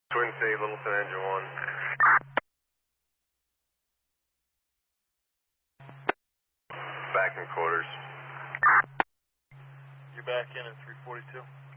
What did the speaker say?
Twin City, Littleton, engine 1. Back in quarters. You're back in at 342.